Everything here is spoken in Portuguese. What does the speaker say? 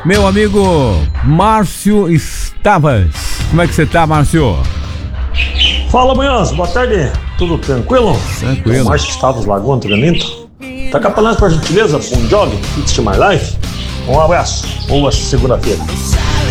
meu amigo Márcio Estavas. Como é que você tá, Márcio? Fala, Munhoz, boa tarde. Tudo tranquilo? Tranquilo. Márcio Estavas, Lagoa, Treinamento. Tá capelando, por gentileza, Bon Jovi, It's My Life. Um abraço, boa segunda-feira.